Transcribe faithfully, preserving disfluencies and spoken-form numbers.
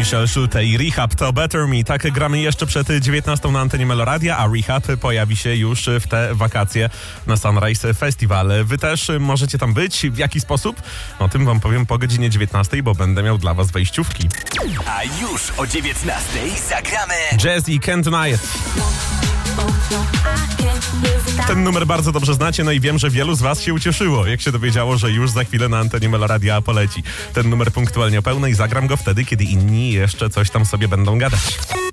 Michelle Schulte i Rehab to Better Me. Tak gramy jeszcze przed dziewiętnastą na antenie Meloradia, a Rehab pojawi się już w te wakacje na Sunrise Festival. Wy też możecie tam być. W jaki sposób? O tym wam powiem po godzinie dziewiętnastej, bo będę miał dla was wejściówki. A już o dziewiętnastej zagramy Jazz i Can't Deny It. Ten numer bardzo dobrze znacie, no i wiem, że wielu z was się ucieszyło, jak się dowiedziało, że już za chwilę na antenie Meloradia poleci. Ten numer punktualnie o pełnej, zagram go wtedy, kiedy inni jeszcze coś tam sobie będą gadać.